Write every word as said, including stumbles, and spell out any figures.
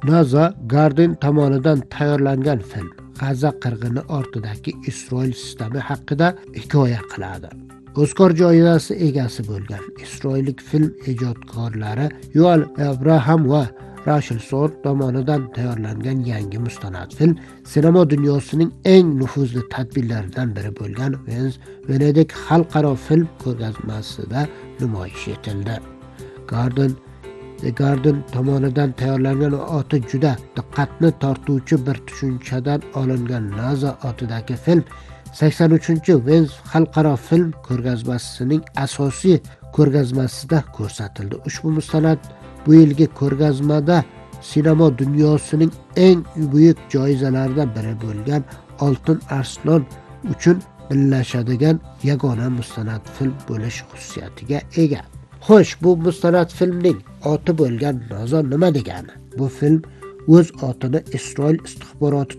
NASA Guardian tomonidan tayyorlangan film G'azo qirg'ini ortidagi Isroil sistemi haqida hikoya qiladi. Oskar joyidasi egasi bo'lgan isroillik film ijodkorlari Yuval Abraham va Rachel Sor tomonidan tayyorlangan yangi mustanad film sinema dunyosining eng nufuzli tadbirlaridan biri bo'lgan Venedik xalqaro film ko'rgazmasida namoyish etildi. Guardian The Guardian tomonidan tayyorlangan va oti juda diqqatni tortuvchi bir tushunchadan olingan NASA otidagi film sakson uchinchi Venez xalqaro film ko'rgazmasining asosiy ko'rgazmasida ko'rsatildi. Ushbu mustanad bu yilgi ko'rgazmada sinema dunyosining eng buyuk joyizalaridan biri bo'lgan Oltin Arslon uchun birlashadigan yagona mustanad film bo'lish xususiyatiga ega. Xo'sh, bu mustanad filmning oti bo'lgan NASA nima degani? Bu film o'z otini Isroil istixboroti